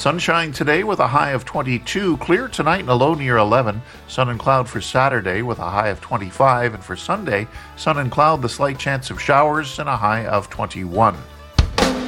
Sunshine today with a high of 22. Clear tonight and a low near 11. Sun and cloud for Saturday with a high of 25. And for Sunday, sun and cloud, the slight chance of showers and a high of 21.